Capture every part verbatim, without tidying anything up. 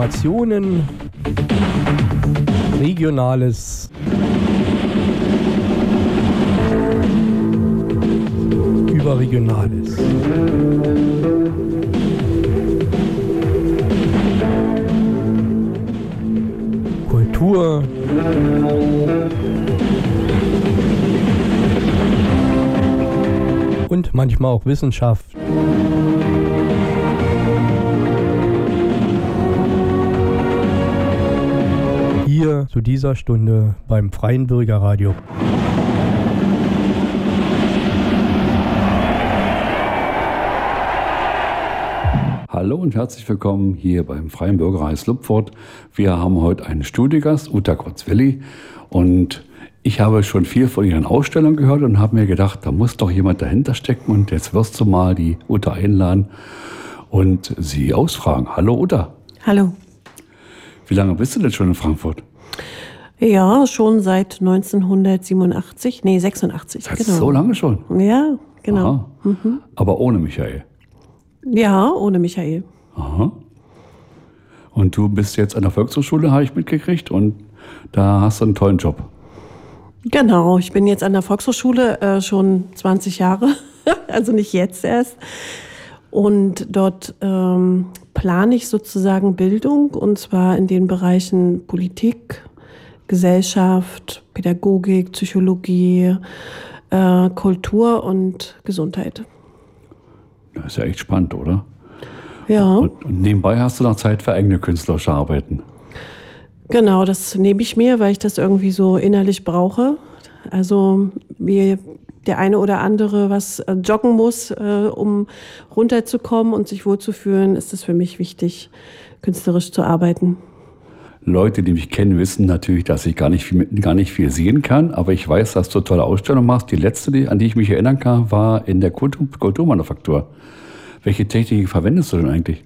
Informationen, Regionales, Überregionales. Kultur. Und manchmal auch Wissenschaft. Hier zu dieser Stunde beim Freien Bürgerradio. Hallo und herzlich willkommen hier beim Freien Bürgerradio Lupfort. Wir haben heute einen Studiogast, Uta Kotzwilli, und ich habe schon viel von Ihren Ausstellungen gehört und habe mir gedacht, da muss doch jemand dahinter stecken, und jetzt wirst du mal die Uta einladen und sie ausfragen. Hallo Uta. Hallo. Wie lange bist du denn schon in Frankfurt? Ja, schon seit neunzehnhundertsiebenundachtzig, nee sechsundachtzig. Seit Genau. so lange schon? Ja, genau. Mhm. Aber ohne Michael? Ja, ohne Michael. Aha. Und du bist jetzt an der Volkshochschule, habe ich mitgekriegt, und da hast du einen tollen Job. Genau, ich bin jetzt an der Volkshochschule äh, schon zwanzig Jahre, also nicht jetzt erst. Und dort ähm, plane ich sozusagen Bildung, und zwar in den Bereichen Politik, Gesellschaft, Pädagogik, Psychologie, äh, Kultur und Gesundheit. Das ist ja echt spannend, oder? Ja. Und, und nebenbei hast du noch Zeit für eigene künstlerische Arbeiten. Genau, das nehme ich mir, weil ich das irgendwie so innerlich brauche. Also wie der eine oder andere was äh, joggen muss, äh, um runterzukommen und sich wohlzufühlen, ist es für mich wichtig, künstlerisch zu arbeiten. Leute, die mich kennen, wissen natürlich, dass ich gar nicht viel, gar nicht viel sehen kann, aber ich weiß, dass du tolle Ausstellungen machst. Die letzte, die, an die ich mich erinnern kann, war in der Kultur, Kulturmanufaktur. Welche Techniken verwendest du denn eigentlich?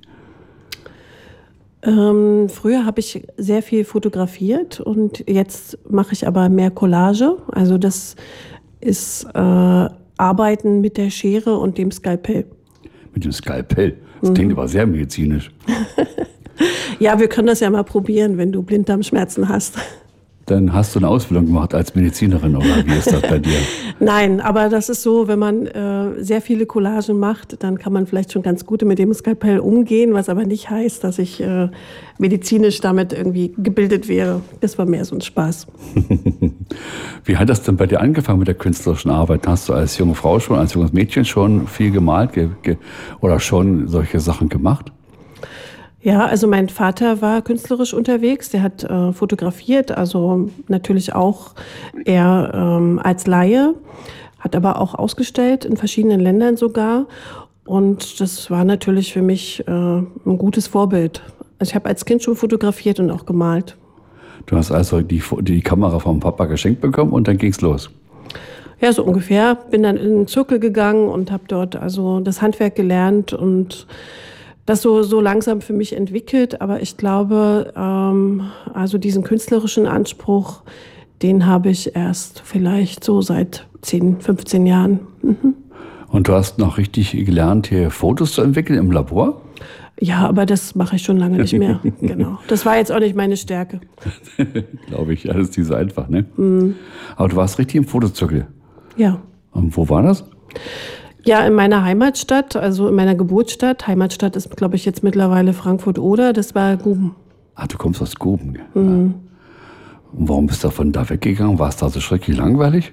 Ähm, früher habe ich sehr viel fotografiert, und jetzt mache ich aber mehr Collage. Also das ist äh, Arbeiten mit der Schere und dem Skalpell. Mit dem Skalpell? Das mhm. klingt aber sehr medizinisch. Ja, wir können das ja mal probieren, wenn du Blinddarmschmerzen hast. Dann hast du eine Ausbildung gemacht als Medizinerin, oder wie ist das bei dir? Nein, aber das ist so, wenn man äh, sehr viele Collagen macht, dann kann man vielleicht schon ganz gut mit dem Skalpell umgehen, was aber nicht heißt, dass ich äh, medizinisch damit irgendwie gebildet wäre. Das war mehr so ein Spaß. Wie hat das denn bei dir angefangen mit der künstlerischen Arbeit? Hast du als junge Frau schon, als junges Mädchen schon viel gemalt ge- ge- oder schon solche Sachen gemacht? Ja, also mein Vater war künstlerisch unterwegs, der hat äh, fotografiert, also natürlich auch eher ähm, als Laie, hat aber auch ausgestellt, in verschiedenen Ländern sogar, und das war natürlich für mich äh, ein gutes Vorbild. Also ich habe als Kind schon fotografiert und auch gemalt. Du hast also die, die Kamera vom Papa geschenkt bekommen und dann ging's los? Ja, so ungefähr. Bin dann in den Zirkel gegangen und habe dort also das Handwerk gelernt und das so, so langsam für mich entwickelt. Aber ich glaube, ähm, also diesen künstlerischen Anspruch, den habe ich erst vielleicht so seit zehn, fünfzehn Jahren. Mhm. Und du hast noch richtig gelernt, hier Fotos zu entwickeln im Labor? Ja, aber das mache ich schon lange nicht mehr. Genau. Das war jetzt auch nicht meine Stärke. Glaube ich, alles nicht so einfach, ne? Mhm. Aber du warst richtig im Fotozirkel? Ja. Und wo war das? Ja, in meiner Heimatstadt, also in meiner Geburtsstadt. Heimatstadt ist, glaube ich, jetzt mittlerweile Frankfurt-Oder. Das war Guben. Ach, du kommst aus Guben. Mhm. Ja. Und warum bist du von da weggegangen? War es da so schrecklich langweilig?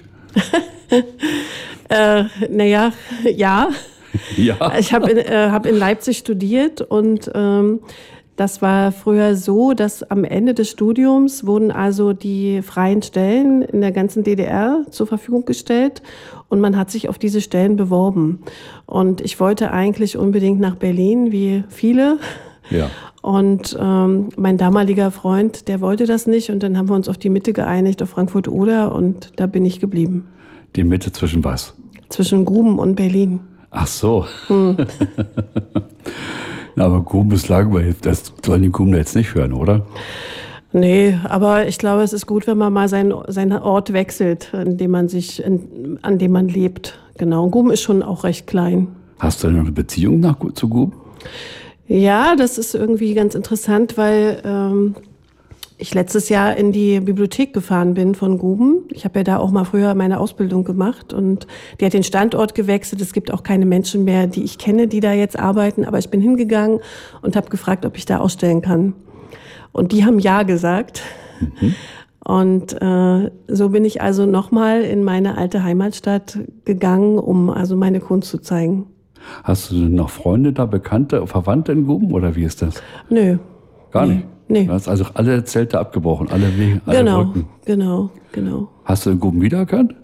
äh, naja, ja. Ja. Ich habe in, äh, hab in Leipzig studiert, und ähm, das war früher so, dass am Ende des Studiums wurden also die freien Stellen in der ganzen D D R zur Verfügung gestellt, und man hat sich auf diese Stellen beworben. Und ich wollte eigentlich unbedingt nach Berlin, wie viele. Ja. Und ähm, mein damaliger Freund, der wollte das nicht, und dann haben wir uns auf die Mitte geeinigt, auf Frankfurt-Oder, und da bin ich geblieben. Die Mitte zwischen was? Zwischen Guben und Berlin. Ach so. Hm. Na, aber Guben ist langweilig. Das sollen die Guben jetzt nicht hören, oder? Nee, aber ich glaube, es ist gut, wenn man mal seinen, seinen Ort wechselt, an dem man sich, in, an dem man lebt. Genau. Guben ist schon auch recht klein. Hast du denn eine Beziehung nach, zu Guben? Ja, das ist irgendwie ganz interessant, weil ähm, ich letztes Jahr in die Bibliothek gefahren bin von Guben. Ich habe ja da auch mal früher meine Ausbildung gemacht und die hat den Standort gewechselt. Es gibt auch keine Menschen mehr, die ich kenne, die da jetzt arbeiten. Aber ich bin hingegangen und habe gefragt, ob ich da ausstellen kann. Und die haben ja gesagt. Mhm. Und äh, so bin ich also nochmal in meine alte Heimatstadt gegangen, um also meine Kunst zu zeigen. Hast du noch Freunde da, Bekannte, Verwandte in Guben oder wie ist das? Nö. Gar nee. nicht? Nee. Du hast also alle Zelte abgebrochen, alle Wege, alle Genau, Brücken. genau, genau. Hast du in Guben wiedererkannt?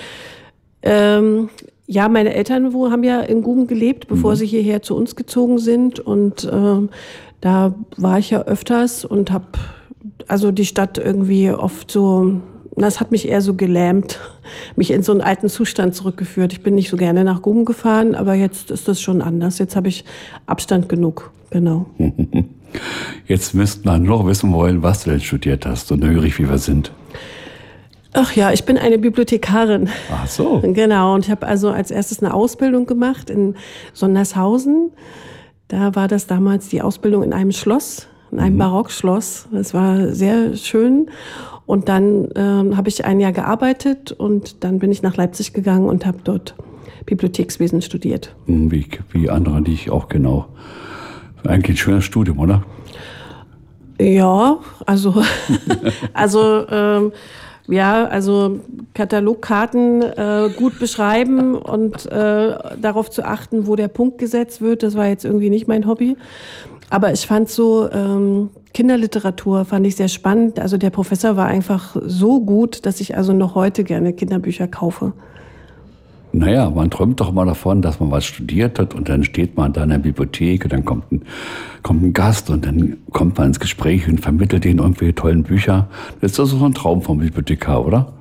Ähm, ja, meine Eltern wo, haben ja in Guben gelebt, bevor mhm. sie hierher zu uns gezogen sind. Und ähm, da war ich ja öfters und habe also die Stadt irgendwie oft so, das hat mich eher so gelähmt, mich in so einen alten Zustand zurückgeführt. Ich bin nicht so gerne nach Guben gefahren, aber jetzt ist das schon anders. Jetzt habe ich Abstand genug, genau. Jetzt müssten wir noch wissen wollen, was du denn studiert hast, so neugierig wie wir sind. Ach ja, ich bin eine Bibliothekarin. Ach so. Genau, und ich habe also als erstes eine Ausbildung gemacht in Sondershausen. Da war das damals die Ausbildung in einem Schloss, in einem mhm. Barockschloss. Das war sehr schön. Und dann ähm, habe ich ein Jahr gearbeitet und dann bin ich nach Leipzig gegangen und habe dort Bibliothekswesen studiert. Wie, wie andere, die ich auch genau. Eigentlich ein schönes Studium, oder? Ja, also, also ähm, ja, also Katalogkarten äh, gut beschreiben und äh, darauf zu achten, wo der Punkt gesetzt wird, das war jetzt irgendwie nicht mein Hobby. Aber ich fand so ähm, Kinderliteratur fand ich sehr spannend. Also der Professor war einfach so gut, dass ich also noch heute gerne Kinderbücher kaufe. Naja, man träumt doch mal davon, dass man was studiert hat und dann steht man da in der Bibliothek und dann kommt ein, kommt ein Gast und dann kommt man ins Gespräch und vermittelt denen irgendwelche tollen Bücher. Das ist doch so ein Traum vom Bibliothekar, oder?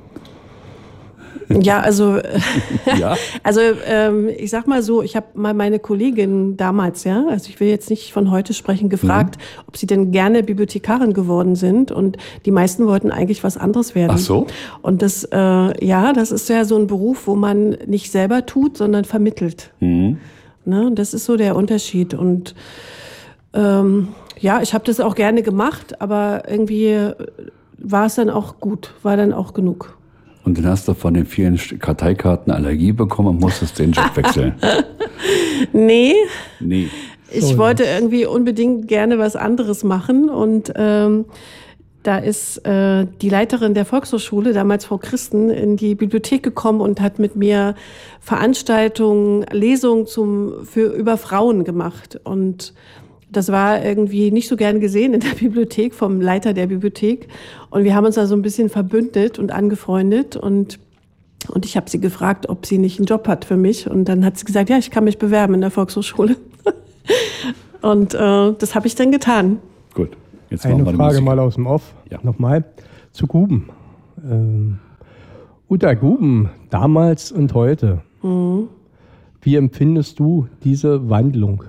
Ja, also, ja? also ähm, ich sag mal so, ich habe mal meine Kollegin damals, ja, also ich will jetzt nicht von heute sprechen, gefragt, mhm. ob sie denn gerne Bibliothekarin geworden sind und die meisten wollten eigentlich was anderes werden. Ach so? Und das, äh, ja, das ist ja so ein Beruf, wo man nicht selber tut, sondern vermittelt. Mhm. Ne, das ist so der Unterschied und ähm, ja, ich habe das auch gerne gemacht, aber irgendwie war es dann auch gut, war dann auch genug. Und dann hast du von den vielen Karteikarten Allergie bekommen und musstest den Job wechseln. Nee. Nee. Ich so, wollte ja. irgendwie unbedingt gerne was anderes machen. Und ähm, da ist äh, die Leiterin der Volkshochschule, damals Frau Christen, in die Bibliothek gekommen und hat mit mir Veranstaltungen, Lesungen zum, für, über Frauen gemacht. Und das war irgendwie nicht so gern gesehen in der Bibliothek vom Leiter der Bibliothek. Und wir haben uns da so ein bisschen verbündet und angefreundet. Und, und ich habe sie gefragt, ob sie nicht einen Job hat für mich. Und dann hat sie gesagt, ja, ich kann mich bewerben in der Volkshochschule. Und äh, das habe ich dann getan. Gut. Jetzt Eine wir Frage mal aus dem Off. Ja. Nochmal zu Guben. Ähm, Uta Guben, damals und heute. Mhm. Wie empfindest du diese Wandlung?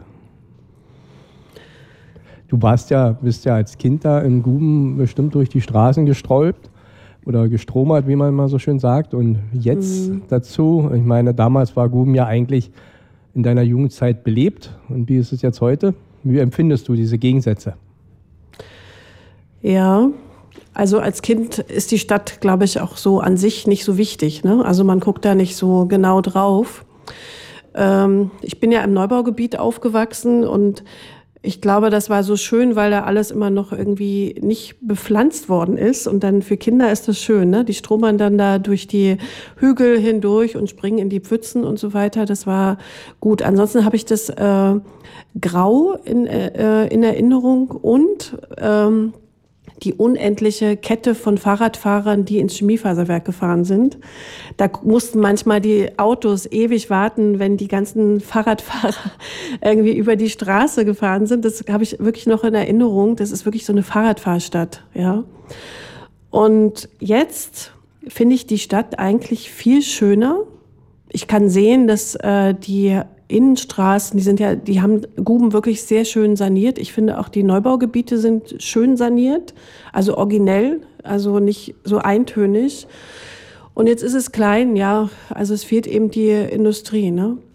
Du warst ja, bist ja als Kind da in Guben bestimmt durch die Straßen gestrolpt oder gestromert, wie man mal so schön sagt. Und jetzt mhm. dazu, ich meine, damals war Guben ja eigentlich in deiner Jugendzeit belebt. Und wie ist es jetzt heute? Wie empfindest du diese Gegensätze? Ja, also als Kind ist die Stadt, glaube ich, auch so an sich nicht so wichtig, ne? Also man guckt da nicht so genau drauf. Ähm, ich bin ja im Neubaugebiet aufgewachsen und ich glaube, das war so schön, weil da alles immer noch irgendwie nicht bepflanzt worden ist. Und dann für Kinder ist das schön, ne? Die stromern dann da durch die Hügel hindurch und springen in die Pfützen und so weiter. Das war gut. Ansonsten habe ich das äh, grau in, äh, in Erinnerung und ähm, die unendliche Kette von Fahrradfahrern, die ins Chemiefaserwerk gefahren sind. Da mussten manchmal die Autos ewig warten, wenn die ganzen Fahrradfahrer irgendwie über die Straße gefahren sind. Das habe ich wirklich noch in Erinnerung. Das ist wirklich so eine Fahrradfahrstadt, ja. Und jetzt finde ich die Stadt eigentlich viel schöner. Ich kann sehen, dass äh, die Innenstraßen, die sind ja, die haben Guben wirklich sehr schön saniert. Ich finde auch die Neubaugebiete sind schön saniert, also originell, also nicht so eintönig. Und jetzt ist es klein, ja, also es fehlt eben die Industrie, ne?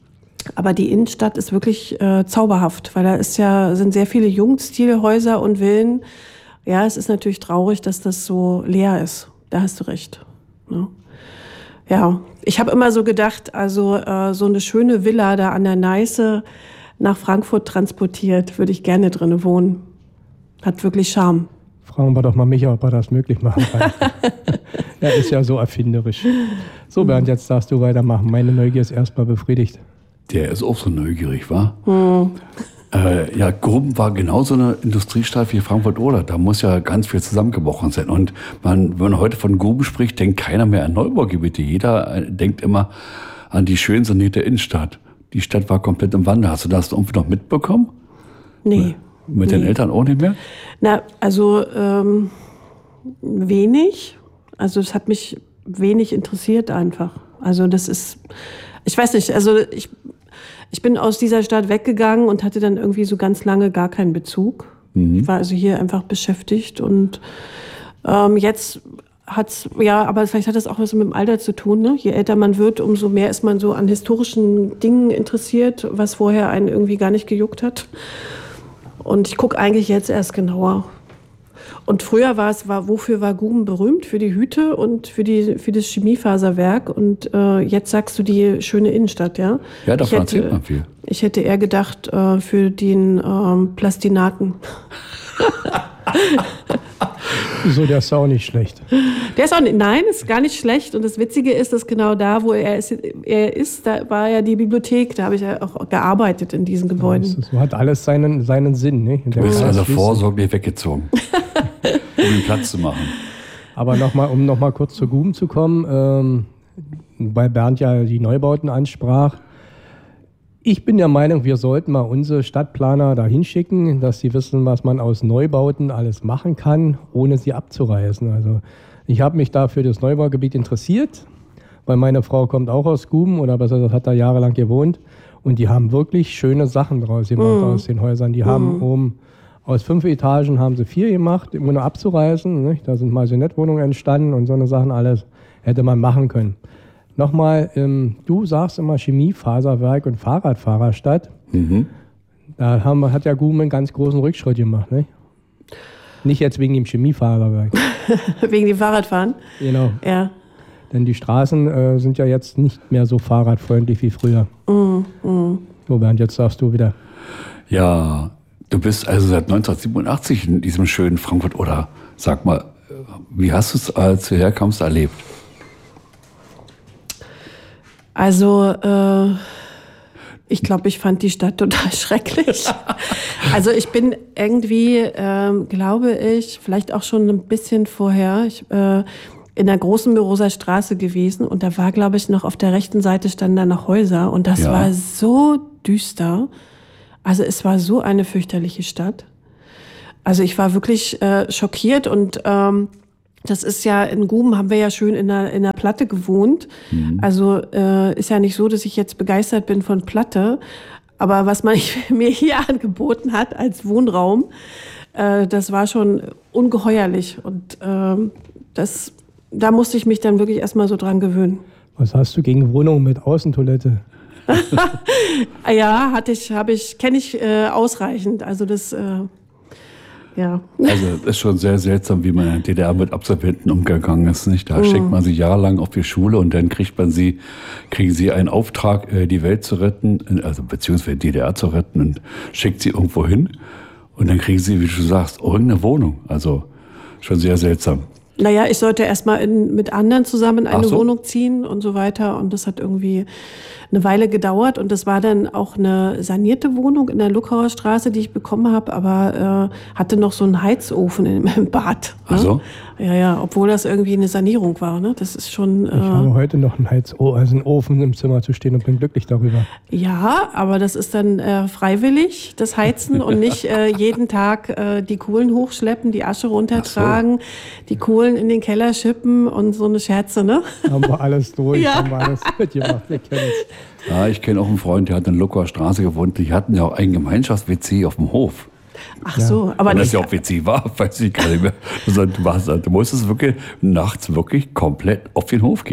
Aber die Innenstadt ist wirklich äh, zauberhaft, weil da ist ja, sind sehr viele Jugendstilhäuser und Villen. Ja, es ist natürlich traurig, dass das so leer ist. Da hast du recht. Ja, ja. Ich habe immer so gedacht, also äh, so eine schöne Villa da an der Neiße nach Frankfurt transportiert, würde ich gerne drin wohnen. Hat wirklich Charme. Fragen wir doch mal Micha, ob er das möglich machen kann. Er ist ja so erfinderisch. So, Bernd, jetzt darfst du weitermachen. Meine Neugier ist erstmal befriedigt. Der ist auch so neugierig, wa? Hm. Äh, ja, Gruben war genauso eine Industriestadt wie Frankfurt-Oder. Da muss ja ganz viel zusammengebrochen sein. Und man, wenn man heute von Gruben spricht, denkt keiner mehr an Neubaugebiete. Jeder äh, denkt immer an die schön sanierte Innenstadt. Die Stadt war komplett im Wandel. Hast du das irgendwie noch mitbekommen? Nee. Mit nee. den Eltern auch nicht mehr? Na, also ähm, wenig. Also es hat mich wenig interessiert einfach. Also das ist, ich weiß nicht, also ich... Ich bin aus dieser Stadt weggegangen und hatte dann irgendwie so ganz lange gar keinen Bezug. Mhm. Ich war also hier einfach beschäftigt und ähm, jetzt hat's, ja, aber vielleicht hat das auch was mit dem Alter zu tun, ne? Je älter man wird, umso mehr ist man so an historischen Dingen interessiert, was vorher einen irgendwie gar nicht gejuckt hat. Und ich gucke eigentlich jetzt erst genauer. Und früher war es, war, wofür war Guben berühmt? Für die Hüte und für, die, für das Chemiefaserwerk. Und äh, jetzt sagst du die schöne Innenstadt, ja? Ja, davon erzählt man viel. Ich hätte eher gedacht, äh, für den ähm, Plastinaten. So, der ist auch nicht schlecht. Der ist auch nicht, nein, ist gar nicht schlecht. Und das Witzige ist, dass genau da, wo er ist, er ist da war ja die Bibliothek. Da habe ich ja auch gearbeitet in diesen Gebäuden. Ja, so hat alles seinen, seinen Sinn. Ne? Du bist also vorsorglich weggezogen, um den Platz zu machen. Aber noch mal, um noch mal kurz zu Guben zu kommen, ähm, weil Bernd ja die Neubauten ansprach. Ich bin der Meinung, wir sollten mal unsere Stadtplaner da hinschicken, dass sie wissen, was man aus Neubauten alles machen kann, ohne sie abzureißen. Also ich habe mich da für das Neubaugebiet interessiert, weil meine Frau kommt auch aus Guben oder besser gesagt hat da jahrelang gewohnt. Und die haben wirklich schöne Sachen draus gemacht mm. aus den Häusern. Die mm. haben um, aus fünf Etagen haben sie vier gemacht, ohne abzureißen. Nicht? Da sind Maisonette-Wohnungen entstanden und so eine Sachen alles hätte man machen können. Nochmal, ähm, du sagst immer Chemiefaserwerk und Fahrradfahrerstadt. Mhm. Da haben, hat ja Guben einen ganz großen Rückschritt gemacht, ne? Nicht jetzt wegen dem Chemiefaserwerk. Wegen dem Fahrradfahren? Genau. Ja. Denn die Straßen äh, sind ja jetzt nicht mehr so fahrradfreundlich wie früher. Mm, mm. So, Bernd, jetzt darfst du wieder. Ja, du bist also seit neunzehnhundertsiebenundachtzig in diesem schönen Frankfurt. Oder sag mal, wie hast du es, als du herkamst, erlebt? Also, äh, ich glaube, ich fand die Stadt total schrecklich. Also ich bin irgendwie, äh, glaube ich, vielleicht auch schon ein bisschen vorher, ich, äh, in der großen Büroser Straße gewesen und da war, glaube ich, noch auf der rechten Seite standen da noch Häuser und das ja. war so düster. Also es war so eine fürchterliche Stadt. Also ich war wirklich äh, schockiert und ähm, das ist ja, in Guben haben wir ja schön in der, in der Platte gewohnt. Mhm. Also äh, ist ja nicht so, dass ich jetzt begeistert bin von Platte. Aber was man mir hier angeboten hat als Wohnraum, äh, das war schon ungeheuerlich. Und äh, das, da musste ich mich dann wirklich erstmal so dran gewöhnen. Was hast du gegen Wohnungen mit Außentoilette? Ja, hatte ich, habe ich, kenne ich äh, ausreichend. Also das... Äh, Ja. Also es ist schon sehr seltsam, wie man in der D D R mit Absolventen umgegangen ist. Nicht? Da mm. schickt man sie jahrelang auf die Schule und dann kriegt man sie, kriegen sie einen Auftrag, die Welt zu retten, also beziehungsweise die D D R zu retten und schickt sie irgendwo hin. Und dann kriegen sie, wie du sagst, irgendeine Wohnung. Also schon sehr seltsam. Naja, ich sollte erstmal mit anderen zusammen in eine so. Wohnung ziehen und so weiter. Und das hat irgendwie eine Weile gedauert. Und das war dann auch eine sanierte Wohnung in der Luckauer Straße, die ich bekommen habe, aber äh, hatte noch so einen Heizofen im, im Bad. Ne? Ach so? Ja, ja, obwohl das irgendwie eine Sanierung war. Ne? Das ist schon... Äh, ich habe heute noch einen Heizofen, also einen Ofen im Zimmer zu stehen und bin glücklich darüber. Ja, aber das ist dann äh, freiwillig, das Heizen und nicht äh, jeden Tag äh, die Kohlen hochschleppen, die Asche runtertragen, so. die Kohlen in den Keller schippen und so eine Scherze, ne? Haben wir alles durch, ja. haben wir alles mitgemacht, wir kennen es. Ja, ich kenne auch einen Freund, der hat in der Luckauer Straße gewohnt, die hatten ja auch ein Gemeinschafts-W C auf dem Hof. Ach so, ja. aber Und nicht... das ja auch W C war, weiß ich gar nicht mehr. Du, warst, du musstest wirklich nachts wirklich komplett auf den Hof gehen.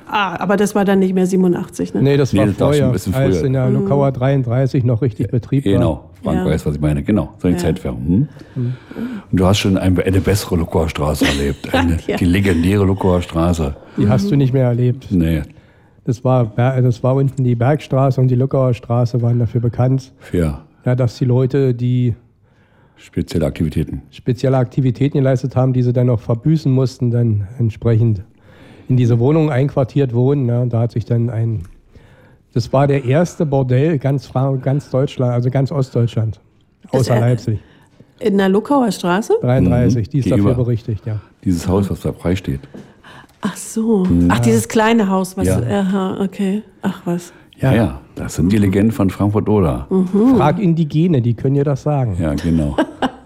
Ah, aber das war dann nicht mehr siebenundachtzig, ne? Nee, das war nee, das war vorher, schon ein bisschen als früher. in der Lukauer dreiunddreißig noch richtig Betrieb war. Genau, Frank Ja. weiß, was ich meine. Genau, so eine Ja. Zeit wäre. Hm? Und du hast schon eine, eine bessere Lukauer Straße erlebt. Eine, Ja. Die legendäre Lukauer Straße. Die hast du nicht mehr erlebt. Nee, Das war, Ber- das war unten die Bergstraße und die Lukauer Straße waren dafür bekannt, für ja, dass die Leute, die spezielle Aktivitäten. spezielle Aktivitäten geleistet haben, die sie dann noch verbüßen mussten, dann entsprechend in diese Wohnung einquartiert wurden. Ja, und da hat sich dann ein, das war der erste Bordell ganz, Fra- ganz Deutschland, also ganz Ostdeutschland, außer äh, Leipzig. In der Lukauer Straße? dreiunddreißig, die ist Gegenüber. dafür berichtigt, ja. Dieses Haus, was da frei steht. Ach so. Ach, dieses kleine Haus, was. Ja. Aha, okay. Ach was. Ja, ja, das sind die Legenden von Frankfurt-Oder. Frag Indigene, die können dir das sagen. Ja, genau.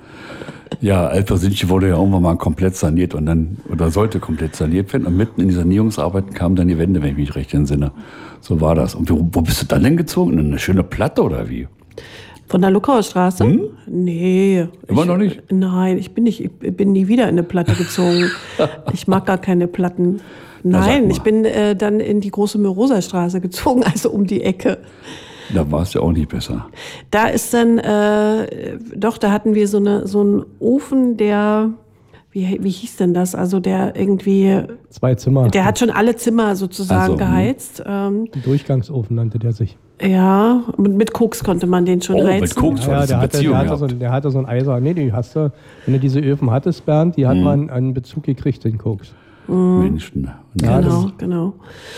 Ja, Altpersinchen wurde ja irgendwann mal komplett saniert und dann, oder sollte komplett saniert werden. Und mitten in die Sanierungsarbeiten kamen dann die Wände, wenn ich mich recht entsinne. So war das. Und wo, wo bist du dann denn gezogen? In eine schöne Platte oder wie? Von der Lukauer Straße? Nee. Immer ich, noch nicht? Nein, ich bin nicht, ich bin nie wieder in eine Platte gezogen. Ich mag gar keine Platten. Na, sag Nein, mal. ich bin äh, dann in die große Möroser Straße gezogen, also um die Ecke. Da war es ja auch nicht besser. Da ist dann, äh, doch, da hatten wir so, eine, so einen Ofen, der, wie, wie hieß denn das? Also der irgendwie, Zwei Zimmer. der hat schon alle Zimmer sozusagen Also, hm. geheizt. Ähm, Durchgangsofen nannte der sich. ja, mit, mit Koks konnte man den schon Oh, heizen. mit Koks. Ja, hattest du der hatte, Beziehung der, hatte so, gehabt? der hatte so ein Eiser. Nee, die hast du, wenn du diese Öfen hattest, Bernd, die hat Mhm. man an Bezug gekriegt, den Koks. Mensch, ne? Und Ja, Genau, genau.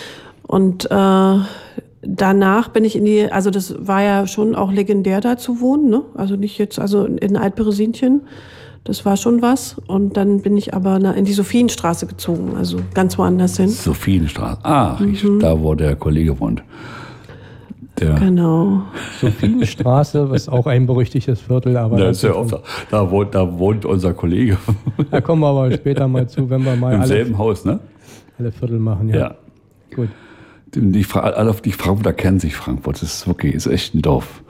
Und äh, danach bin ich in die, also das war ja schon auch legendär da zu wohnen, ne? Also nicht jetzt, also in Altberesinchen, das war schon was. Und dann bin ich aber in die Sophienstraße gezogen, also ganz woanders hin. Sophienstraße. Ach, ich, Mhm. da wo der Kollege wohnt. Der, Genau. Sophienstraße ist auch ein berüchtigtes Viertel, aber da, das ist ja auch, da, da, wohnt, da wohnt unser Kollege da kommen wir aber später mal zu, wenn wir mal im alle, selben Haus, ne? alle Viertel machen. Ja. Ja. Gut. Die, die, Fra- alle auf die Frankfurter kennen sich Frankfurt. Das ist wirklich, ist echt ein Dorf.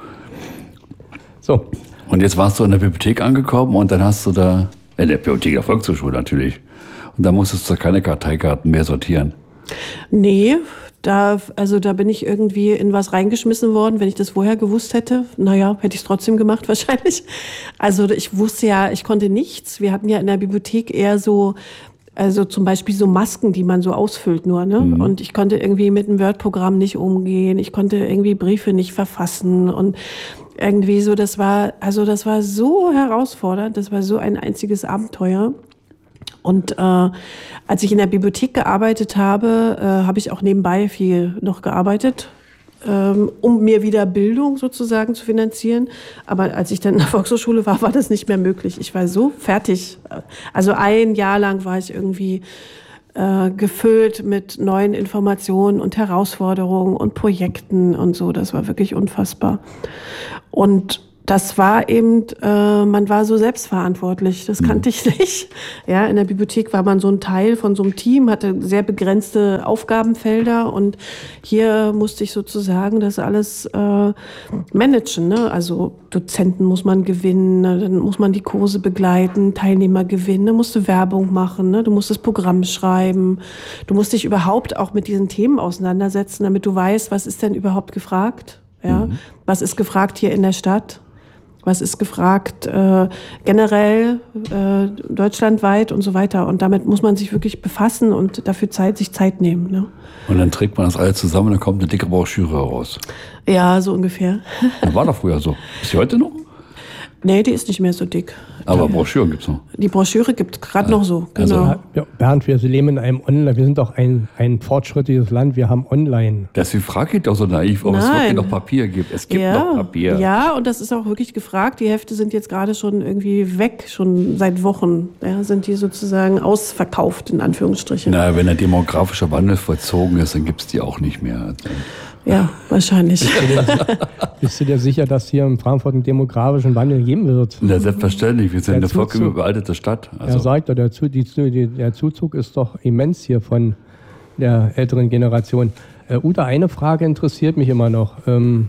So, Und jetzt warst du in der Bibliothek angekommen und dann hast du da, in der Bibliothek der Volkshochschule natürlich. Und da musstest du keine Karteikarten mehr sortieren. Nee, da, also da bin ich irgendwie in was reingeschmissen worden, wenn ich das vorher gewusst hätte. Naja, hätte ich es trotzdem gemacht wahrscheinlich. Also ich wusste ja, ich konnte nichts. Wir hatten ja in der Bibliothek eher so, also zum Beispiel so Masken, die man so ausfüllt nur, ne? Mhm. Und ich konnte irgendwie mit dem Word-Programm nicht umgehen. Ich konnte irgendwie Briefe nicht verfassen und irgendwie so, das war, also das war so herausfordernd. Das war so ein einziges Abenteuer. Und äh, als ich in der Bibliothek gearbeitet habe, äh, habe ich auch nebenbei viel noch gearbeitet, ähm, um mir wieder Bildung sozusagen zu finanzieren. Aber als ich dann in der Volkshochschule war, war das nicht mehr möglich. Ich war so fertig. Also ein Jahr lang war ich irgendwie äh, gefüllt mit neuen Informationen und Herausforderungen und Projekten und so. Das war wirklich unfassbar. Und das war eben, äh, man war so selbstverantwortlich, das kannte ich nicht. Ja, in der Bibliothek war man so ein Teil von so einem Team, hatte sehr begrenzte Aufgabenfelder und hier musste ich sozusagen das alles äh, managen. Ne? Also Dozenten muss man gewinnen, ne? Dann muss man die Kurse begleiten, Teilnehmer gewinnen, ne? Musste Werbung machen, ne? Du musst das Programm schreiben, du musst dich überhaupt auch mit diesen Themen auseinandersetzen, damit du weißt, was ist denn überhaupt gefragt. Ja? Mhm. Was ist gefragt hier in der Stadt? Was ist gefragt äh, generell, äh, deutschlandweit und so weiter. Und damit muss man sich wirklich befassen und dafür Zeit, sich Zeit nehmen. Ne? Und dann trägt man das alles zusammen und dann kommt eine dicke Broschüre raus. Ja, so ungefähr. Das war doch früher so. Ist die heute noch? Nee, die ist nicht mehr so dick. Aber Broschüren gibt's noch. Die Broschüre gibt es gerade noch so. Also- Genau. Ja, Bernd, wir leben in einem Online, wir sind doch ein, ein fortschrittliches Land, wir haben Online. Deswegen frage ich doch so naiv, ob es Nein. wirklich noch Papier gibt. Es gibt ja, noch Papier. Ja, und das ist auch wirklich gefragt. Die Hefte sind jetzt gerade schon irgendwie weg, schon seit Wochen. Ja, sind die sozusagen ausverkauft, in Anführungsstrichen. Na, wenn der demografische Wandel vollzogen ist, dann gibt's die auch nicht mehr. Ja, wahrscheinlich. Bist du dir sicher, dass hier in Frankfurt einen demografischen Wandel geben wird? Na, selbstverständlich. Wir sind Der eine vollkommen Zuzug- überaltete Stadt. Er Also, sagt doch, der, Zu- die, die, der Zuzug ist doch immens hier von der älteren Generation. Äh, Uta, eine Frage interessiert mich immer noch. Ähm,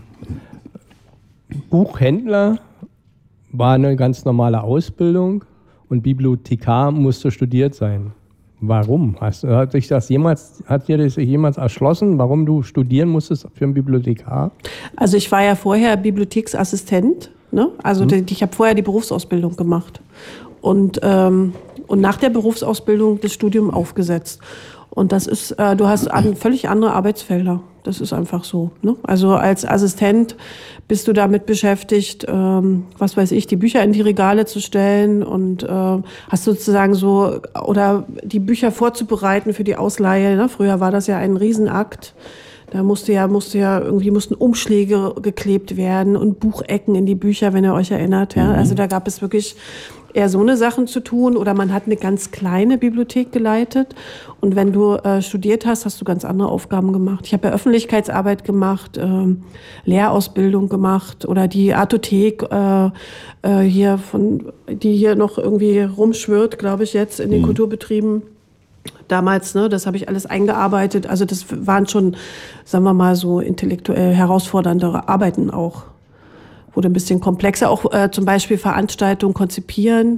Buchhändler war eine ganz normale Ausbildung und Bibliothekar musste studiert sein. Warum? Hast, hat dich das jemals, hat dir das jemals erschlossen, warum du studieren musstest für einen Bibliothekar? Also ich war ja vorher Bibliotheksassistent, ne? Also hm. die, ich habe vorher die Berufsausbildung gemacht und, ähm, und nach der Berufsausbildung das Studium aufgesetzt. Und das ist, äh, du hast an, völlig andere Arbeitsfelder. Das ist einfach so. Ne? Also als Assistent bist du damit beschäftigt, ähm, was weiß ich, die Bücher in die Regale zu stellen und äh, hast sozusagen so, oder die Bücher vorzubereiten für die Ausleihe. Ne? Früher war das ja ein Riesenakt. Da musste ja, musste ja irgendwie mussten Umschläge geklebt werden und Buchecken in die Bücher, wenn ihr euch erinnert. Ja? Mhm. Also da gab es wirklich eher so eine Sachen zu tun, oder man hat eine ganz kleine Bibliothek geleitet, und wenn du äh, studiert hast, hast du ganz andere Aufgaben gemacht. Ich habe ja Öffentlichkeitsarbeit gemacht, äh, Lehrausbildung gemacht, oder die Artothek äh, äh, hier von, die hier noch irgendwie rumschwirrt, glaube ich, jetzt in den mhm. Kulturbetrieben. Damals, ne, das habe ich alles eingearbeitet. Also das waren schon, sagen wir mal, so intellektuell herausfordernde Arbeiten auch. Wurde ein bisschen komplexer, auch äh, zum Beispiel Veranstaltungen konzipieren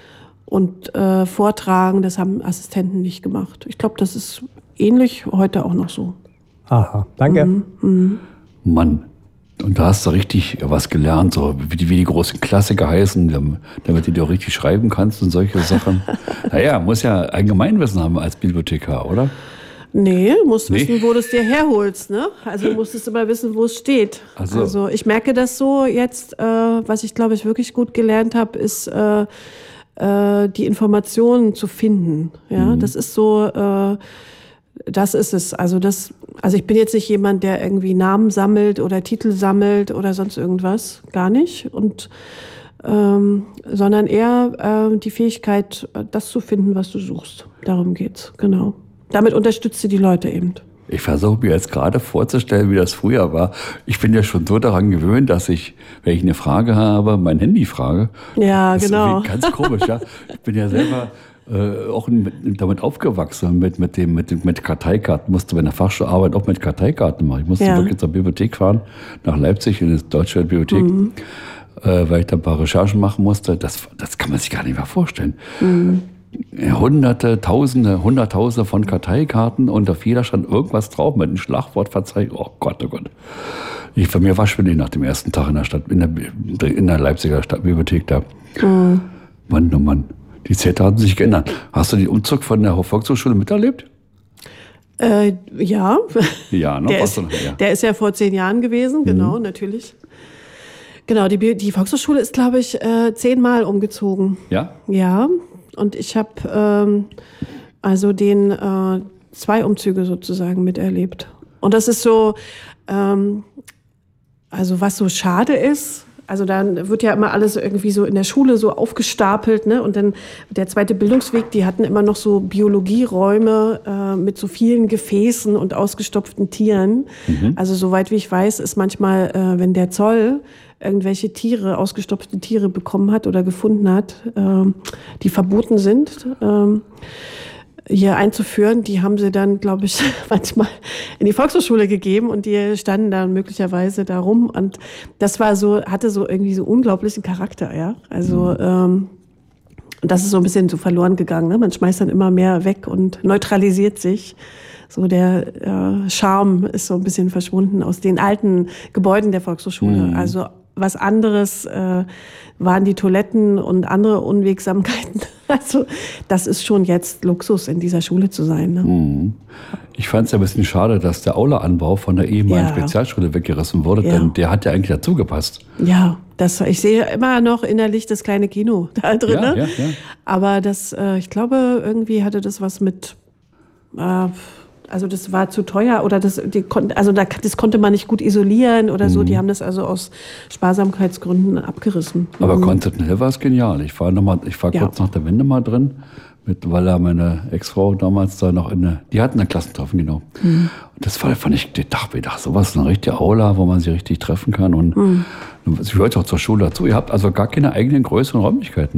und äh, vortragen, das haben Assistenten nicht gemacht. Ich glaube, das ist ähnlich heute auch noch so. Aha, danke. Mhm, mhm. Mann, und da hast du richtig was gelernt, so wie die, wie die großen Klassiker heißen, damit du die auch richtig schreiben kannst und solche Sachen. Naja, muss ja Allgemeinwissen haben als Bibliothekar, oder? Nee, du musst nee. wissen, wo du es dir herholst. Ne? Also du musstest immer wissen, wo es steht. Also, also ich merke das so jetzt, äh, was ich glaube ich wirklich gut gelernt habe, ist äh, äh, die Informationen zu finden. Ja, mhm. das ist so, äh, das ist es. Also das, also ich bin jetzt nicht jemand, der irgendwie Namen sammelt oder Titel sammelt oder sonst irgendwas, gar nicht. Und ähm, sondern eher äh, die Fähigkeit, das zu finden, was du suchst. Darum geht's, genau. Damit unterstützt sie die Leute eben. Ich versuche mir jetzt gerade vorzustellen, wie das früher war. Ich bin ja schon so daran gewöhnt, dass ich, wenn ich eine Frage habe, mein Handy frage. Ja, das genau. Ist ganz komisch, ja. Ich bin ja selber äh, auch mit, damit aufgewachsen, mit, mit, dem, mit, dem, mit Karteikarten. Musste bei der Fachschularbeit auch mit Karteikarten machen. Ich musste ja. wirklich zur Bibliothek fahren, nach Leipzig, in die Deutsche Bibliothek, mhm. äh, weil ich da ein paar Recherchen machen musste. Das, das kann man sich gar nicht mehr vorstellen. Mhm. Hunderte, Tausende, Hunderttausende von Karteikarten und auf jeder stand irgendwas drauf mit einem Schlagwortverzeichnis. Oh Gott, oh Gott. Ich, für mir war schwindelig nach dem ersten Tag in der Stadt, in der, in der Leipziger Stadtbibliothek da. Mhm. Mann, oh Mann. Die Zeiten haben sich geändert. Hast du den Umzug von der Volkshochschule miterlebt? Äh, ja. Ja, noch der, was ist, noch, ja. der ist ja vor zehn Jahren gewesen, genau, mhm. natürlich. Genau, die, die Volkshochschule ist, glaube ich, äh, zehnmal umgezogen. Ja? Ja. Und ich habe ähm, also den äh, zwei Umzüge sozusagen miterlebt. Und das ist so, ähm, also was so schade ist, also dann wird ja immer alles irgendwie so in der Schule so aufgestapelt, ne? Und dann der zweite Bildungsweg, die hatten immer noch so Biologieräume äh, mit so vielen Gefäßen und ausgestopften Tieren. Mhm. Also soweit wie ich weiß, ist manchmal, äh, wenn der Zoll irgendwelche Tiere, ausgestopfte Tiere bekommen hat oder gefunden hat, äh, die verboten sind, äh, hier einzuführen, die haben sie dann, glaube ich, manchmal in die Volkshochschule gegeben und die standen dann möglicherweise da rum. Und das war so, hatte so irgendwie so unglaublichen Charakter, ja. Also ähm, das ist so ein bisschen so verloren gegangen. Ne? Man schmeißt dann immer mehr weg und neutralisiert sich. So der äh, Charme ist so ein bisschen verschwunden aus den alten Gebäuden der Volkshochschule. Mhm. Also was anderes äh, waren die Toiletten und andere Unwegsamkeiten. Also das ist schon jetzt Luxus, in dieser Schule zu sein. Ne? Mhm. Ich fand es ja ein bisschen schade, dass der Aula-Anbau von der ehemaligen ja. Spezialschule weggerissen wurde, ja. denn der hat ja eigentlich dazu gepasst. Ja, das, ich sehe immer noch innerlich das kleine Kino da drin. Ja, ja, ja. Aber das, äh, ich glaube, irgendwie hatte das was mit... Äh, Also das war zu teuer oder das, die, also das konnte man nicht gut isolieren oder so. Mhm. Die haben das also aus Sparsamkeitsgründen abgerissen. Aber mhm. konzeptionell war es genial. Ich war, noch mal, ich war ja. kurz nach der Wende mal drin, mit, weil da meine Ex-Frau damals da noch in eine, die hatten ein Klassentreffen, genau. Mhm. Und das war, fand ich, ich dachte, ich dachte, sowas ist eine richtige Aula, wo man sie richtig treffen kann. Und mhm. sie gehört auch zur Schule dazu. Ihr habt also gar keine eigenen größeren Räumlichkeiten.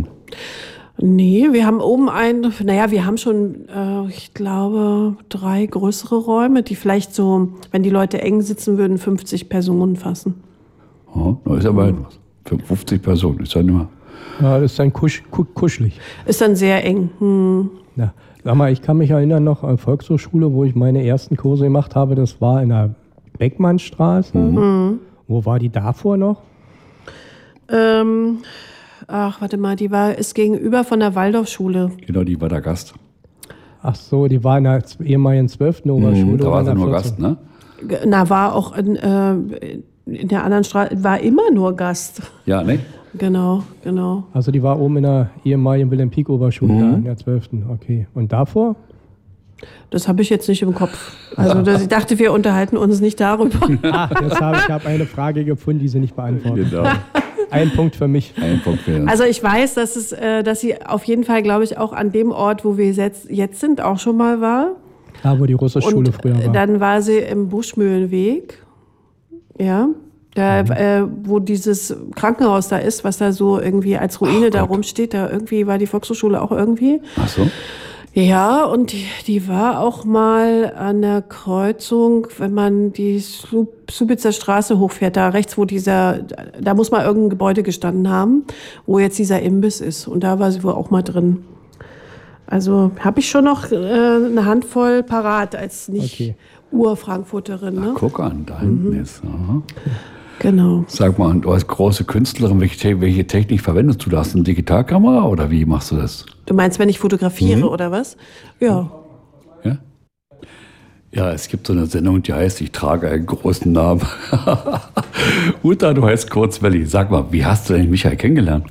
Nee, wir haben oben ein, naja, wir haben schon, äh, ich glaube, drei größere Räume, die vielleicht so, wenn die Leute eng sitzen würden, fünfzig Personen fassen. Ja, da ist aber mhm. was. fünfzig Personen, ist ja nicht mehr. Ja, das ist dann kusch, kuschelig. Ist dann sehr eng. Hm. Ja. Sag mal, ich kann mich erinnern noch an Volkshochschule, wo ich meine ersten Kurse gemacht habe. Das war in der Beckmannstraße. Mhm. Wo war die davor noch? Ähm, ach, warte mal, die war ist gegenüber von der Waldorfschule. Genau, die war der Gast. Ach so, die war in der ehemaligen zwölften Oberschule. Mhm, da war sie nur Gast, ne? Na, war auch in, äh, in der anderen Straße, war immer nur Gast. Ja, ne? Genau, genau. Also die war oben in der ehemaligen Wilhelm-Pieck-Oberschule, mhm. da in der zwölften Okay. Und davor? Das habe ich jetzt nicht im Kopf. Also das, ich dachte, wir unterhalten uns nicht darüber. Ach, deshalb, ich habe eine Frage gefunden, die Sie nicht beantworten. Genau. Ein Punkt für mich. Ein Punkt für uns. Also ich weiß, dass, es, äh, dass sie auf jeden Fall, glaube ich, auch an dem Ort, wo wir jetzt, jetzt sind, auch schon mal war. Da, wo die russische Schule Und früher war. Dann war sie im Buschmühlenweg. Ja. Da, mhm. äh, wo dieses Krankenhaus da ist, was da so irgendwie als Ruine Ach, da Gott. rumsteht, da irgendwie war die Volkshochschule auch irgendwie. Ach so. Ja, und die, die war auch mal an der Kreuzung, wenn man die Subitzer Straße hochfährt, da rechts, wo dieser, da muss mal irgendein Gebäude gestanden haben, wo jetzt dieser Imbiss ist. Und da war sie wohl auch mal drin. Also habe ich schon noch äh, eine Handvoll parat als nicht okay. Ur-Frankfurterin. Ne? Ach, guck an, da hinten mhm. ist. Aha. Genau. Sag mal, du als große Künstlerin, welche, welche Technik verwendest du? Da hast du eine Digitalkamera oder wie machst du das? Du meinst, wenn ich fotografiere mhm. oder was? Ja. ja. Ja, es gibt so eine Sendung, die heißt, ich trage einen großen Namen. Uta, du heißt Kurzwelli. Sag mal, wie hast du denn Michael kennengelernt?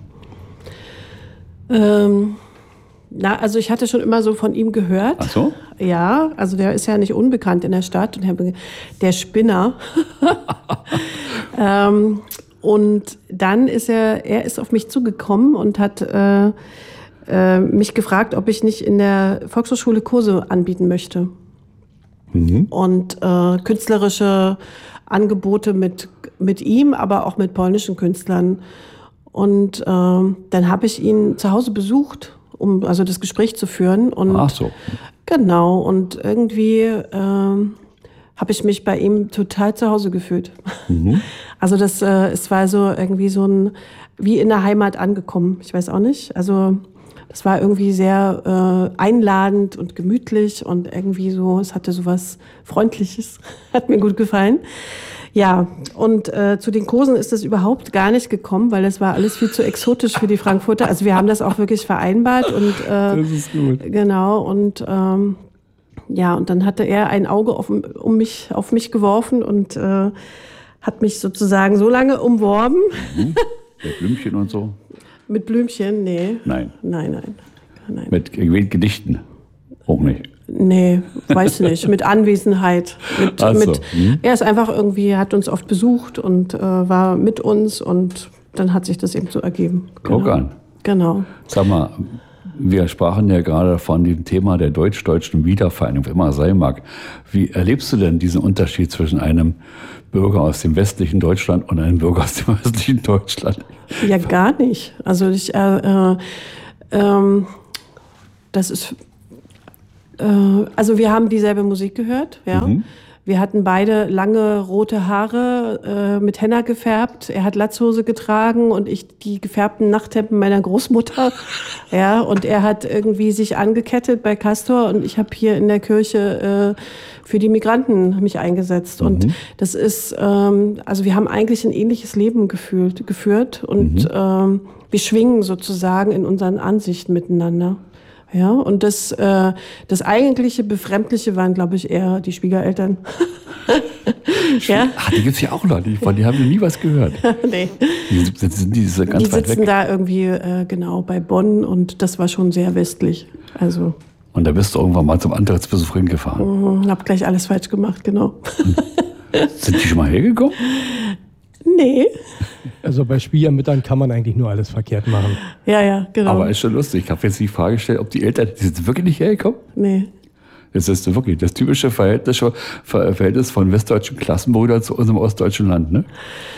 Ähm, na, also ich hatte schon immer so von ihm gehört. Ach so? Ja, also der ist ja nicht unbekannt in der Stadt. Und der, der Spinner. ähm, und dann ist er, er ist auf mich zugekommen und hat äh, äh, mich gefragt, ob ich nicht in der Volkshochschule Kurse anbieten möchte. Mhm. Und äh, künstlerische Angebote mit, mit ihm, aber auch mit polnischen Künstlern. Und äh, dann habe ich ihn zu Hause besucht, um also das Gespräch zu führen. Und Ach so. Genau, und irgendwie äh, habe ich mich bei ihm total zu Hause gefühlt. Mhm. Also das, äh, es war so irgendwie so ein, wie in der Heimat angekommen, ich weiß auch nicht. Also das war irgendwie sehr äh, einladend und gemütlich und irgendwie so, es hatte so was Freundliches, hat mir gut gefallen. Ja, und äh, zu den Kursen ist es überhaupt gar nicht gekommen, weil es war alles viel zu exotisch für die Frankfurter. Also wir haben das auch wirklich vereinbart und äh, das ist gut. Genau, und ähm, ja, und dann hatte er ein Auge auf, um mich, auf mich geworfen und äh, hat mich sozusagen so lange umworben. Mhm. Mit Blümchen und so? Mit Blümchen, nee. Nein. Nein, nein. nein. Mit Gedichten? Auch nicht. Nee, weiß nicht. Mit Anwesenheit. Mit, Ach so. mit, hm. Er ist einfach irgendwie, hat uns oft besucht und äh, war mit uns und dann hat sich das eben so ergeben. Guck genau. an. Genau. Sag mal, wir sprachen ja gerade von dem Thema der deutsch-deutschen Wiedervereinigung, wie immer es sein mag. Wie erlebst du denn diesen Unterschied zwischen einem Bürger aus dem westlichen Deutschland und einem Bürger aus dem östlichen Deutschland? Ja, gar nicht. Also ich, äh, äh, ähm, das ist... Also wir haben dieselbe Musik gehört, ja. Mhm. Wir hatten beide lange rote Haare äh, mit Henna gefärbt. Er hat Latzhose getragen und ich die gefärbten Nachthemden meiner Großmutter. Ja, und er hat irgendwie sich angekettet bei Castor und ich habe hier in der Kirche äh, für die Migranten mich eingesetzt. Mhm. Und das ist, ähm, also wir haben eigentlich ein ähnliches Leben gefühlt, geführt und mhm. ähm, wir schwingen sozusagen in unseren Ansichten miteinander. Ja, und das, äh, das eigentliche Befremdliche waren, glaube ich, eher die Schwiegereltern. Ja? Ach, die gibt's ja auch noch, von denen haben wir nie was gehört. Nee. Die, die, die, die, ganz die weit sitzen weg. da irgendwie, äh, genau, bei Bonn und das war schon sehr westlich. Also. Und da bist du irgendwann mal zum Antrittsbesuch hingefahren. Mhm, hab gleich alles falsch gemacht, genau. Sind die schon mal hergekommen? Nee. Also bei Schwiegermüttern kann man eigentlich nur alles verkehrt machen. Ja, ja, genau. Aber ist schon lustig. Ich habe jetzt die Frage gestellt, ob die Eltern, die sind wirklich nicht hergekommen? Nee. Das ist wirklich das typische Verhältnis, Verhältnis von westdeutschen Klassenbrüdern zu unserem ostdeutschen Land, ne?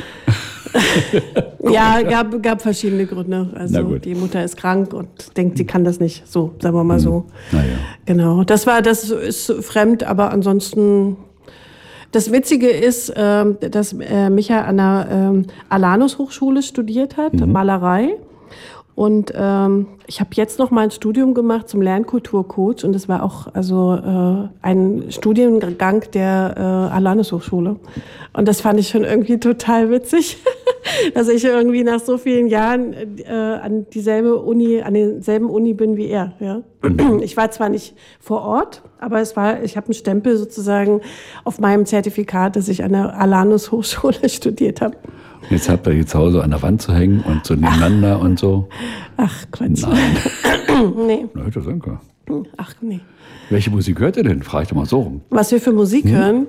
Ja, gab, gab verschiedene Gründe. Also die Mutter ist krank und denkt, sie kann das nicht. So, sagen wir mal so. Naja. Genau. Das war, das ist fremd, aber ansonsten. Das Witzige ist, dass Micha an der Alanus Hochschule studiert hat, mhm. Malerei. Und ähm, ich habe jetzt noch mal ein Studium gemacht zum Lernkulturcoach und das war auch also äh, ein Studiengang der äh, Alanis Hochschule. Und das fand ich schon irgendwie total witzig, dass ich irgendwie nach so vielen Jahren äh, an dieselbe Uni, an derselben Uni bin wie er. Ja? Ich war zwar nicht vor Ort, aber es war, ich habe einen Stempel sozusagen auf meinem Zertifikat, dass ich an der Alanis Hochschule studiert habe. Jetzt habt ihr hier zu Hause an der Wand zu hängen und so nebeneinander Ach. und so. Ach, Quatsch. Nein. Nee. Na, hätte sein können. Ach, nee. Welche Musik hört ihr denn? Frag ich doch mal so rum. Was wir für Musik hm? hören?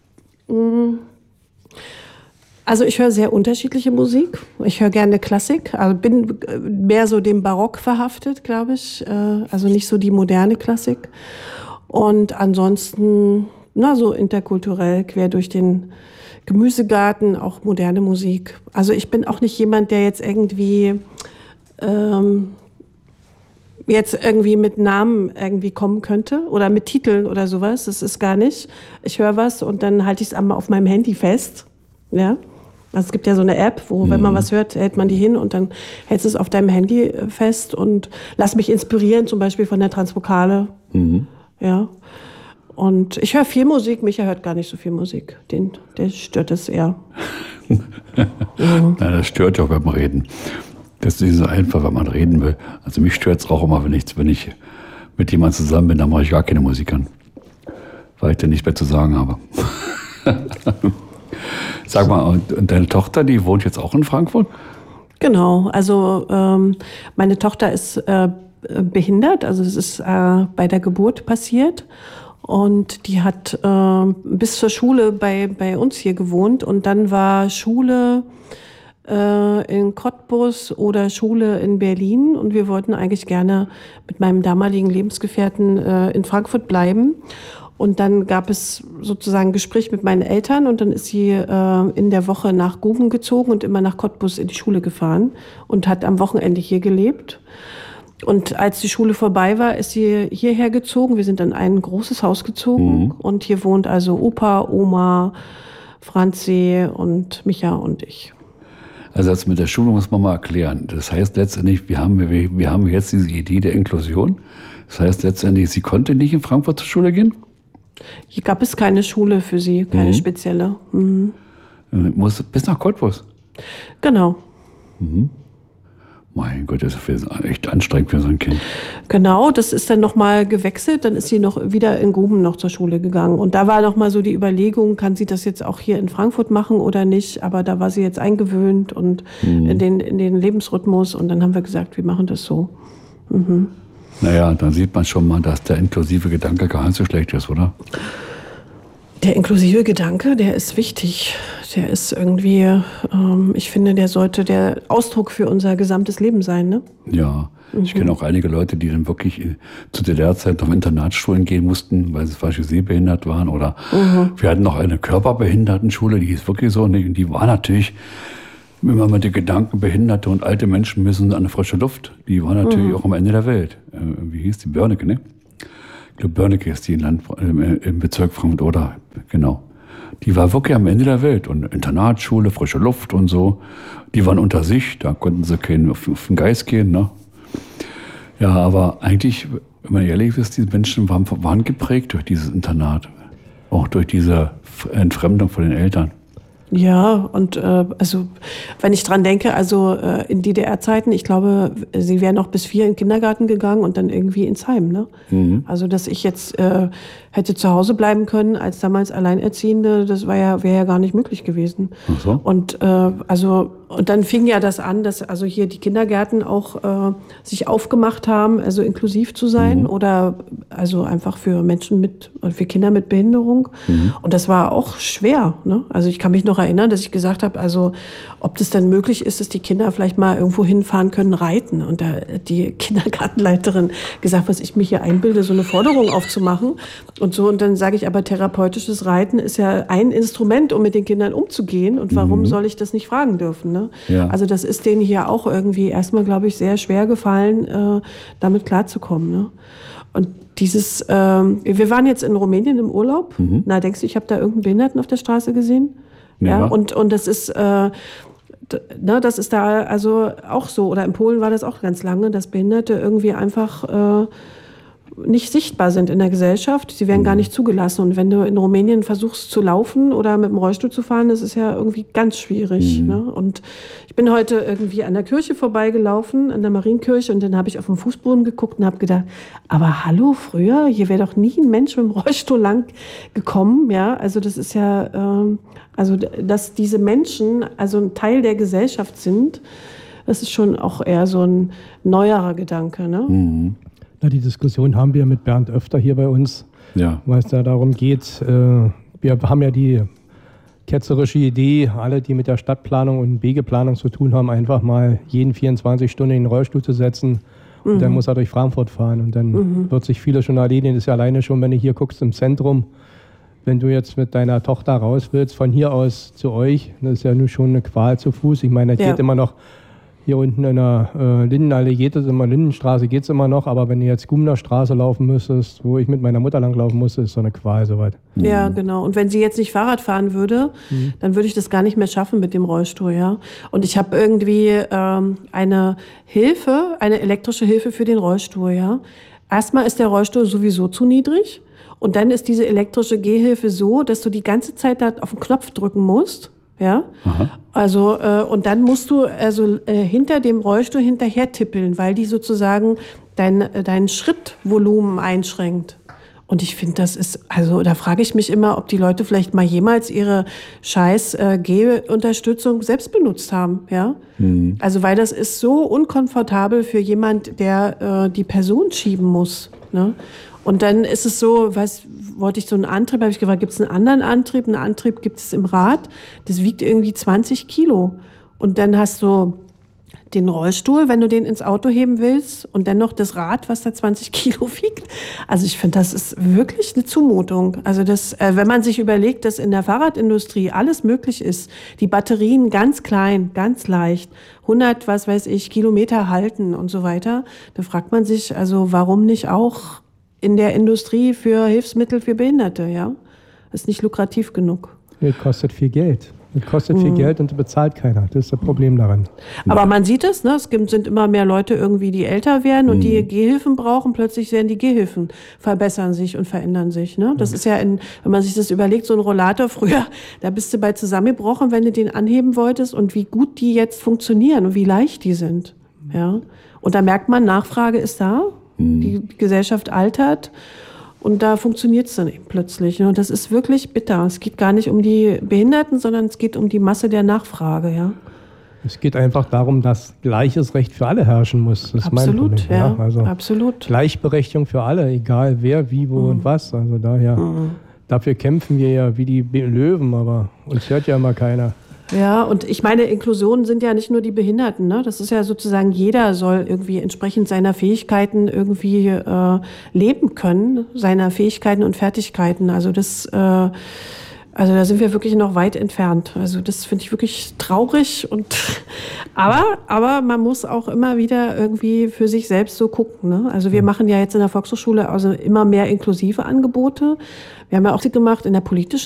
Also ich höre sehr unterschiedliche Musik. Ich höre gerne Klassik. Also bin mehr so dem Barock verhaftet, glaube ich. Also nicht so die moderne Klassik. Und ansonsten, na, so interkulturell, quer durch den Gemüsegarten, auch moderne Musik. Also ich bin auch nicht jemand, der jetzt irgendwie ähm, jetzt irgendwie mit Namen irgendwie kommen könnte oder mit Titeln oder sowas. Das ist gar nicht. Ich höre was und dann halte ich es einmal auf meinem Handy fest. Ja. Also es gibt ja so eine App, wo, mhm. wenn man was hört, hält man die hin und dann hältst du es auf deinem Handy fest und lass mich inspirieren, zum Beispiel von der Transvokale. Mhm. Ja. Und ich höre viel Musik, Micha hört gar nicht so viel Musik. Den, der stört es eher. Ja. Nein, das stört ja auch beim Reden. Das ist nicht so einfach, wenn man reden will. Also mich stört es auch immer, wenn ich, wenn ich mit jemandem zusammen bin, dann mache ich gar keine Musik an. Weil ich dann nichts mehr zu sagen habe. Sag mal, und deine Tochter, die wohnt jetzt auch in Frankfurt? Genau, also ähm, meine Tochter ist äh, behindert, also es ist äh, bei der Geburt passiert. Und die hat äh, bis zur Schule bei, bei uns hier gewohnt. Und dann war Schule äh, in Cottbus oder Schule in Berlin. Und wir wollten eigentlich gerne mit meinem damaligen Lebensgefährten äh, in Frankfurt bleiben. Und dann gab es sozusagen ein Gespräch mit meinen Eltern. Und dann ist sie äh, in der Woche nach Guben gezogen und immer nach Cottbus in die Schule gefahren. Und hat am Wochenende hier gelebt. Und als die Schule vorbei war, ist sie hierher gezogen. Wir sind in ein großes Haus gezogen. Mhm. Und hier wohnt also Opa, Oma, Franzi und Micha und ich. Also das mit der Schule muss man mal erklären. Das heißt letztendlich, wir haben, wir, wir haben jetzt diese Idee der Inklusion. Das heißt letztendlich, sie konnte nicht in Frankfurt zur Schule gehen? Hier gab es keine Schule für sie, keine mhm. spezielle. Mhm. Muss bis nach Cottbus? Genau. Mhm. Mein Gott, das ist echt anstrengend für so ein Kind. Genau, das ist dann nochmal gewechselt. Dann ist sie noch wieder in Guben noch zur Schule gegangen. Und da war nochmal so die Überlegung, kann sie das jetzt auch hier in Frankfurt machen oder nicht? Aber da war sie jetzt eingewöhnt und mhm. in den, in den Lebensrhythmus. Und dann haben wir gesagt, wir machen das so. Mhm. Naja, dann sieht man schon mal, dass der inklusive Gedanke gar nicht so schlecht ist, oder? Der inklusive Gedanke, der ist wichtig. Der ist irgendwie, ähm, ich finde, der sollte der Ausdruck für unser gesamtes Leben sein, ne? Ja, mhm. ich kenne auch einige Leute, die dann wirklich zu der Lehrzeit auf Internatsschulen gehen mussten, weil sie zum Beispiel sehbehindert waren. Oder mhm. wir hatten noch eine Körperbehindertenschule, die ist wirklich so. Und die war natürlich immer mit den Gedanken, Behinderte und alte Menschen müssen an die frische Luft. Die war natürlich mhm. auch am Ende der Welt. Äh, wie hieß die? Börnecke, ne? Ich glaube, Börnecke ist die in Land, im Bezirk Frankfurt oder genau. Die war wirklich am Ende der Welt. Und Internatsschule, frische Luft und so. Die waren unter sich, da konnten sie keinen auf, auf den Geist gehen. Ne? Ja, aber eigentlich, wenn man ehrlich ist, diese Menschen waren, waren geprägt durch dieses Internat. Auch durch diese Entfremdung von den Eltern. Ja, und äh, also wenn ich dran denke, also äh, in D D R-Zeiten, ich glaube, sie wären noch bis vier in den Kindergarten gegangen und dann irgendwie ins Heim. Ne? Mhm. Also dass ich jetzt äh, hätte zu Hause bleiben können als damals Alleinerziehende, das war ja wäre ja gar nicht möglich gewesen. Ach so. Und äh, also und dann fing ja das an, dass also hier die Kindergärten auch äh, sich aufgemacht haben, also inklusiv zu sein mhm. oder also einfach für Menschen mit oder für Kinder mit Behinderung. Mhm. Und das war auch schwer. Ne? Also ich kann mich noch erinnern, dass ich gesagt habe, also ob das denn möglich ist, dass die Kinder vielleicht mal irgendwo hinfahren können, reiten. Und da die Kindergartenleiterin gesagt, was ich mich hier einbilde, so eine Forderung aufzumachen und so. Und dann sage ich, aber therapeutisches Reiten ist ja ein Instrument, um mit den Kindern umzugehen. Und warum mhm. soll ich das nicht fragen dürfen? Ne? Ja. Also das ist denen hier auch irgendwie erstmal, glaube ich, sehr schwer gefallen, äh, damit klarzukommen. Ne? Und dieses, ähm, wir waren jetzt in Rumänien im Urlaub. Mhm. Na, denkst du, ich habe da irgendeinen Behinderten auf der Straße gesehen? Ja, und, und das ist, äh, ne, das ist da also auch so. Oder in Polen war das auch ganz lange, dass Behinderte irgendwie einfach äh, nicht sichtbar sind in der Gesellschaft. Sie werden gar nicht zugelassen. Und wenn du in Rumänien versuchst zu laufen oder mit dem Rollstuhl zu fahren, das ist ja irgendwie ganz schwierig. Mhm. Ne? Und ich bin heute irgendwie an der Kirche vorbeigelaufen, an der Marienkirche, und dann habe ich auf den Fußboden geguckt und habe gedacht, aber hallo, früher, hier wäre doch nie ein Mensch mit dem Rollstuhl lang gekommen. Ja? Also das ist ja, ähm, also dass diese Menschen also ein Teil der Gesellschaft sind, das ist schon auch eher so ein neuerer Gedanke. Ne? Mhm. Na, die Diskussion haben wir mit Bernd öfter hier bei uns, ja. weil es da darum geht, äh, wir haben ja die ketzerische Idee, alle, die mit der Stadtplanung und Wegeplanung zu tun haben, einfach mal jeden vierundzwanzig Stunden in den Rollstuhl zu setzen. Und mhm. dann muss er durch Frankfurt fahren und dann mhm. wird sich vieles schon erledigen. Das ist ja alleine schon, wenn du hier guckst im Zentrum, wenn du jetzt mit deiner Tochter raus willst, von hier aus zu euch, das ist ja nun schon eine Qual zu Fuß. Ich meine, das ja. geht immer noch. Hier unten in der äh, Lindenallee geht es immer, Lindenstraße geht es immer noch, aber wenn du jetzt Gumner Straße laufen müsstest, wo ich mit meiner Mutter langlaufen musste, ist so eine Qual soweit. Ja, genau. Und wenn sie jetzt nicht Fahrrad fahren würde, mhm. dann würde ich das gar nicht mehr schaffen mit dem Rollstuhl, ja. Und ich habe irgendwie ähm, eine Hilfe, eine elektrische Hilfe für den Rollstuhl, ja. Erstmal ist der Rollstuhl sowieso zu niedrig und dann ist diese elektrische Gehhilfe so, dass du die ganze Zeit da auf den Knopf drücken musst. Ja, Aha. also äh, und dann musst du also äh, hinter dem Rollstuhl hinterher tippeln, weil die sozusagen dein dein Schrittvolumen einschränkt. Und ich finde, das ist, also da frage ich mich immer, ob die Leute vielleicht mal jemals ihre scheiß äh, Gehunterstützung selbst benutzt haben, ja. Mhm. Also weil das ist so unkomfortabel für jemand, der äh, die Person schieben muss, ne? Und dann ist es so, was wollte ich so einen Antrieb, habe ich gefragt, gibt es einen anderen Antrieb? Einen Antrieb gibt es im Rad, das wiegt irgendwie zwanzig Kilo. Und dann hast du den Rollstuhl, wenn du den ins Auto heben willst, und dann noch das Rad, was da zwanzig Kilo wiegt. Also ich finde, das ist wirklich eine Zumutung. Also das, äh, wenn man sich überlegt, dass in der Fahrradindustrie alles möglich ist, die Batterien ganz klein, ganz leicht, hundert, was weiß ich, Kilometer halten und so weiter, da fragt man sich, also warum nicht auch in der Industrie für Hilfsmittel für Behinderte, ja? Ist nicht lukrativ genug. Das kostet viel Geld. Das kostet mhm. viel Geld und bezahlt keiner. Das ist das Problem daran. Aber man sieht es, ne? Es gibt, sind immer mehr Leute irgendwie, die älter werden und mhm. die Gehhilfen brauchen. Plötzlich werden die Gehhilfen verbessern sich und verändern sich, ne? Das mhm. ist ja, in, wenn man sich das überlegt, so ein Rollator früher, da bist du bei zusammengebrochen, wenn du den anheben wolltest, und wie gut die jetzt funktionieren und wie leicht die sind, ja? Und da merkt man, Nachfrage ist da. Die Gesellschaft altert und da funktioniert es dann eben plötzlich. Und das ist wirklich bitter. Es geht gar nicht um die Behinderten, sondern es geht um die Masse der Nachfrage. Ja. Es geht einfach darum, dass gleiches Recht für alle herrschen muss. Das ist absolut, mein Problem. Ja, ja. Also absolut. Gleichberechtigung für alle, egal wer, wie, wo mhm. und was. Also daher, mhm. dafür kämpfen wir ja wie die Löwen, aber uns hört ja immer keiner. Ja, und ich meine, Inklusion sind ja nicht nur die Behinderten, ne? Das ist ja sozusagen, jeder soll irgendwie entsprechend seiner Fähigkeiten irgendwie äh, leben können, seiner Fähigkeiten und Fertigkeiten. Also das, äh, also da sind wir wirklich noch weit entfernt. Also das finde ich wirklich traurig und aber, aber man muss auch immer wieder irgendwie für sich selbst so gucken, ne? Also wir machen ja jetzt in der Volkshochschule also immer mehr inklusive Angebote. Wir haben ja auch gemacht in der politischen